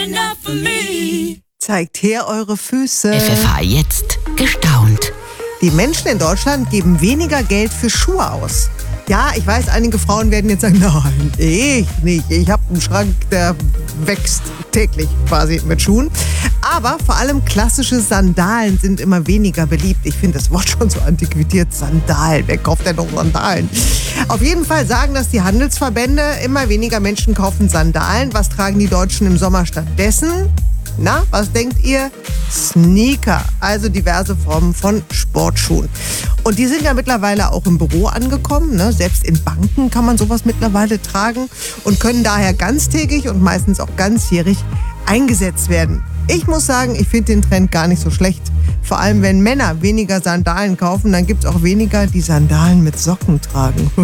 Zeigt her eure Füße. FFH jetzt gestaunt. Die Menschen in Deutschland geben weniger Geld für Schuhe aus. Ja, ich weiß, einige Frauen werden jetzt sagen, nein, ich nicht. Ich habe einen Schrank, der wächst täglich quasi mit Schuhen. Aber vor allem klassische Sandalen sind immer weniger beliebt. Ich finde das Wort schon so antiquiert. Sandalen, wer kauft denn noch Sandalen? Auf jeden Fall sagen das die Handelsverbände. Immer weniger Menschen kaufen Sandalen. Was tragen die Deutschen im Sommer stattdessen? Na, was denkt ihr? Sneaker, also diverse Formen von Sportschuhen. Und die sind ja mittlerweile auch im Büro angekommen. Ne? Selbst in Banken kann man sowas mittlerweile tragen und können daher ganztägig und meistens auch ganzjährig eingesetzt werden. Ich muss sagen, ich finde den Trend gar nicht so schlecht. Vor allem, wenn Männer weniger Sandalen kaufen, dann gibt es auch weniger, die Sandalen mit Socken tragen.